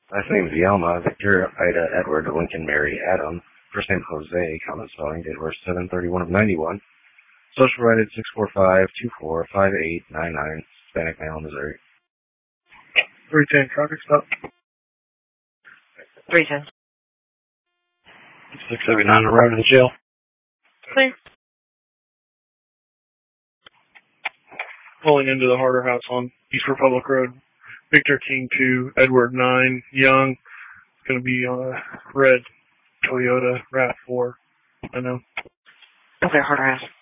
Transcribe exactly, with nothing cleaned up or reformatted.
Last name is Yelma, Victor, Ida, Edward, Lincoln, Mary, Adam. First name Jose, common spelling, date of birth seven thirty-one of ninety-one. Social provided six four five, two four, five eight, nine nine, Hispanic male, Missouri. three ten, traffic stop. three ten. six seventy-nine, arrived at the jail. Clear. Pulling into the Harder House on East Republic Road. Victor King two, Edward nine, Young. It's going to be on a red Toyota RAV four. I know. Okay, Harder House.